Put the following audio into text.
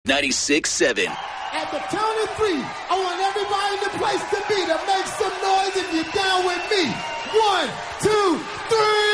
96.7. At the count of three, I want everybody in the place to be to make some noise if you're down with me. 1, 2, 3.